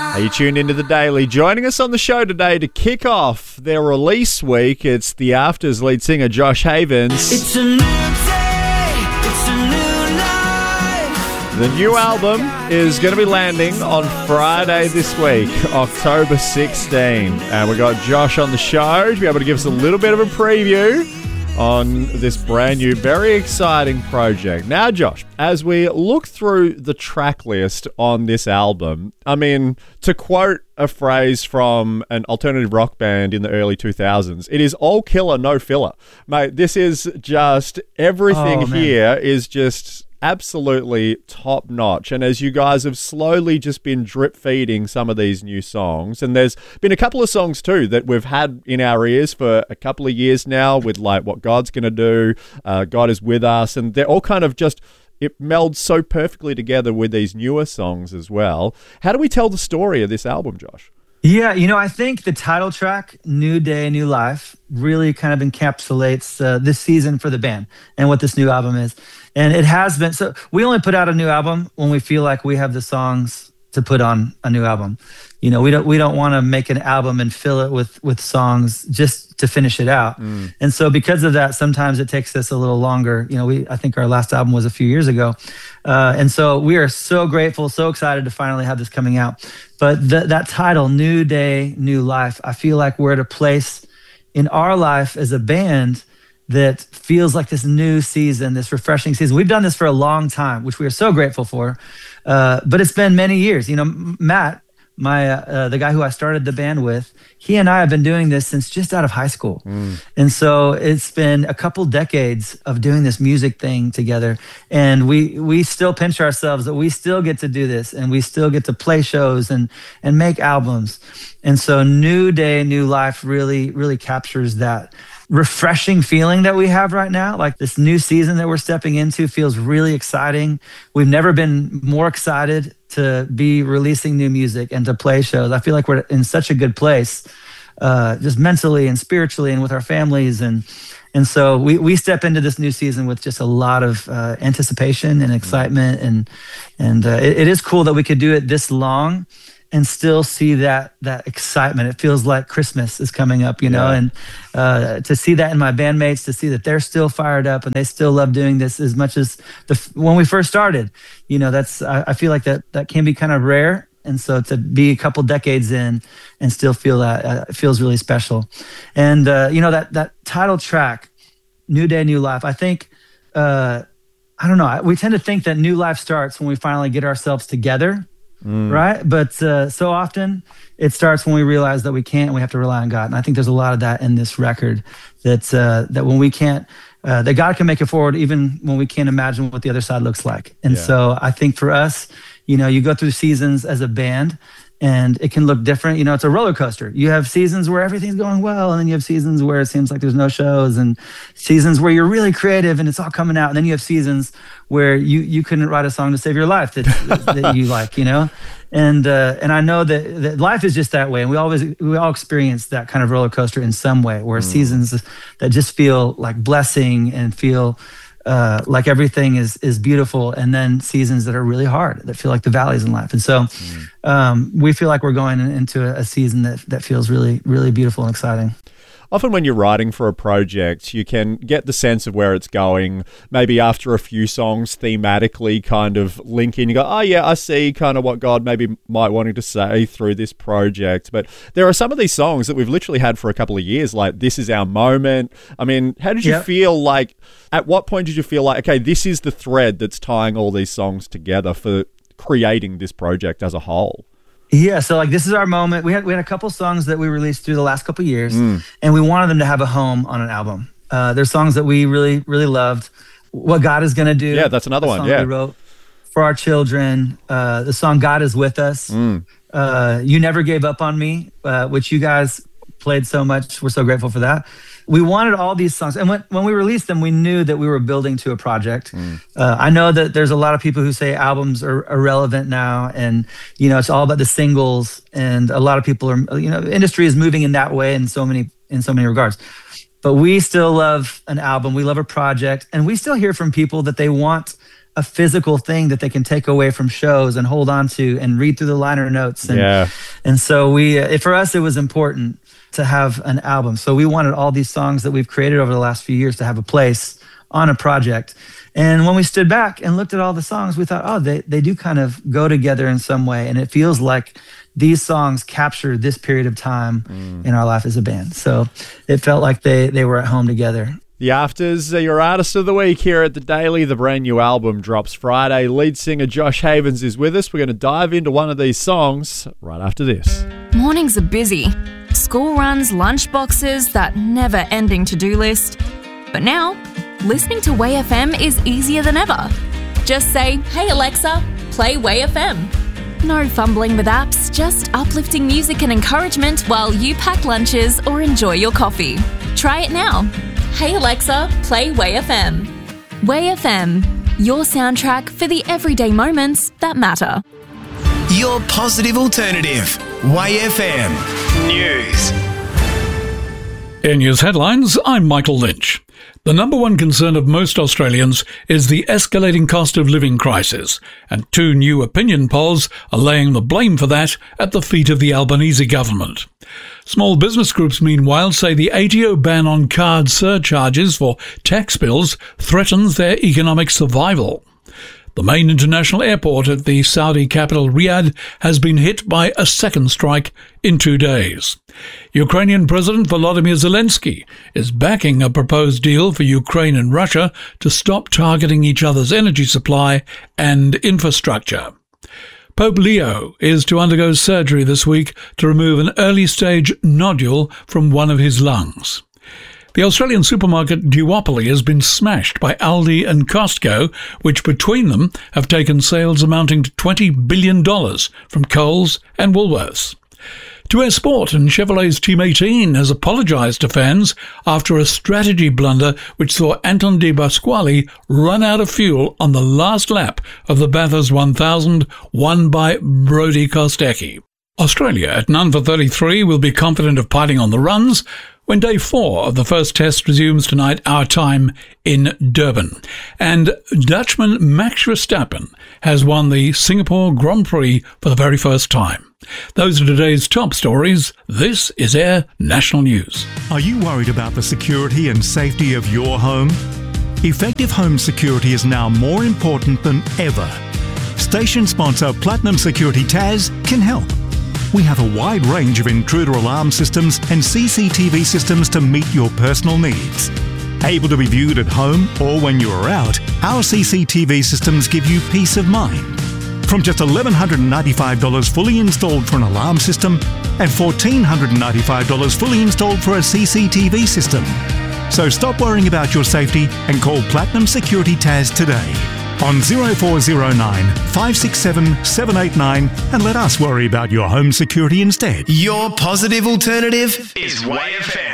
Are you tuned into The Daily? Joining us on the show today to kick off their release week, it's The Afters lead singer Josh Havens. It's a new day, it's a new life. The new album is going to be landing on Friday this week, October 16. And we got Josh on the show to be able to give us a little bit of a preview on this brand new, very exciting project. Now, Josh, as we look through the track list on this album, I mean, to quote a phrase from an alternative rock band in the early 2000s, it is all killer, no filler. Mate, this is just, everything here is just absolutely top notch. And as you guys have slowly just been drip feeding some of these new songs, and there's been a couple of songs too that we've had in our ears for a couple of years now with like What God's Gonna Do, God Is With Us, and they're all kind of just, it melds so perfectly together with these newer songs as well. How do we tell the story of this album, Josh? Yeah, I think the title track, New Day, New Life, really kind of encapsulates this season for the band and what this new album is. And it has been, so we only put out a new album when we feel like we have the songs to put on a new album. We don't want to make an album and fill it with songs just to finish it out. And so because of that, sometimes it takes us a little longer. I think our last album was a few years ago. And so we are so grateful, so excited to finally have this coming out. But that title, New Day, New Life, I feel like we're at a place in our life as a band that feels like this new season, this refreshing season. We've done this for a long time, which we are so grateful for. But it's been many years. Matt, the guy who I started the band with, he and I have been doing this since just out of high school. And so it's been a couple decades of doing this music thing together. And we still pinch ourselves that we still get to do this, and we still get to play shows and make albums. And so New Day, New Life really, really captures that refreshing feeling that we have right now. Like this new season that we're stepping into feels really exciting. We've never been more excited to be releasing new music and to play shows. I feel like we're in such a good place, just mentally and spiritually and with our families. And so we step into this new season with just a lot of anticipation and excitement. And it is cool that we could do it this long and still see that excitement. It feels like Christmas is coming up, and to see that in my bandmates, to see that they're still fired up and they still love doing this as much as when we first started, I feel like that can be kind of rare. And so to be a couple decades in and still feel that, it feels really special. And, that title track, New Day, New Life, I think, I don't know, we tend to think that new life starts when we finally get ourselves together. Right? But so often it starts when we realize that we can't, and we have to rely on God. And I think there's a lot of that in this record, that when we can't, that God can make it forward even when we can't imagine what the other side looks like. And so I think for us, you go through seasons as a band and it can look different. It's a roller coaster. You have seasons where everything's going well, and then you have seasons where it seems like there's no shows, and seasons where you're really creative and it's all coming out. And then you have seasons where you couldn't write a song to save your life that you like, And I know that life is just that way. And we all experience that kind of roller coaster in some way, where seasons that just feel like blessing and feel like everything is beautiful, and then seasons that are really hard, that feel like the valleys in life. And so we feel like we're going into a season that feels really, really beautiful and exciting. Often when you're writing for a project, you can get the sense of where it's going. Maybe after a few songs thematically kind of link in, you go, oh yeah, I see kind of what God maybe might wanting to say through this project. But there are some of these songs that we've literally had for a couple of years, like This Is Our Moment. I mean, how did you feel like, at what point did you feel like, okay, this is the thread that's tying all these songs together for creating this project as a whole? Yeah, so like This Is Our Moment. We had a couple songs that we released through the last couple of years, and we wanted them to have a home on an album. There's songs that we really, really loved. What God Is Gonna Do. Yeah, that's another one. Yeah, we wrote for our children. The song God Is With Us. You Never Gave Up on Me, which you guys played so much. We're so grateful for that. We wanted all these songs. And when we released them, we knew that we were building to a project. I know that there's a lot of people who say albums are irrelevant now, and, it's all about the singles. And a lot of people are, industry is moving in that way in so many regards. But we still love an album. We love a project. And we still hear from people that they want a physical thing that they can take away from shows and hold on to and read through the liner notes. And so for us, it was important to have an album. So we wanted all these songs that we've created over the last few years to have a place on a project. And when we stood back and looked at all the songs, we thought, oh, they do kind of go together in some way. And it feels like these songs capture this period of time in our life as a band. So it felt like they were at home together. The Afters are your artist of the week here at The Daily. The brand new album drops Friday. Lead singer Josh Havens is with us. We're going to dive into one of these songs right after this. Mornings are busy. School runs, lunch boxes, that never-ending to-do list. But now, listening to Way FM is easier than ever. Just say, "Hey Alexa, play Way FM." No fumbling with apps, just uplifting music and encouragement while you pack lunches or enjoy your coffee. Try it now. Hey Alexa, play Way FM. Way FM, your soundtrack for the everyday moments that matter. Your positive alternative. Way FM. News. In News Headlines, I'm Michael Lynch. The number one concern of most Australians is the escalating cost of living crisis, and 2 new opinion polls are laying the blame for that at the feet of the Albanese government. Small business groups, meanwhile, say the ATO ban on card surcharges for tax bills threatens their economic survival. The main international airport at the Saudi capital Riyadh has been hit by a second strike in 2 days. Ukrainian President Volodymyr Zelensky is backing a proposed deal for Ukraine and Russia to stop targeting each other's energy supply and infrastructure. Pope Leo is to undergo surgery this week to remove an early-stage nodule from one of his lungs. The Australian supermarket duopoly has been smashed by Aldi and Costco, which between them have taken sales amounting to $20 billion from Coles and Woolworths. 2S Sport and Chevrolet's Team 18 has apologised to fans after a strategy blunder which saw Anton De Pasquale run out of fuel on the last lap of the Bathurst 1000, won by Brodie Kostecki. Australia at none for 33 will be confident of piling on the runs when Day 4 of the first test resumes tonight, our time in Durban. And Dutchman Max Verstappen has won the Singapore Grand Prix for the very first time. Those are today's top stories. This is Air National News. Are you worried about the security and safety of your home? Effective home security is now more important than ever. Station sponsor Platinum Security Taz can help. We have a wide range of intruder alarm systems and CCTV systems to meet your personal needs. Able to be viewed at home or when you are out, our CCTV systems give you peace of mind. From just $1,195 fully installed for an alarm system and $1,495 fully installed for a CCTV system. So stop worrying about your safety and call Platinum Security Taz today on 0409 567 789 and let us worry about your home security instead. Your positive alternative is Way FM.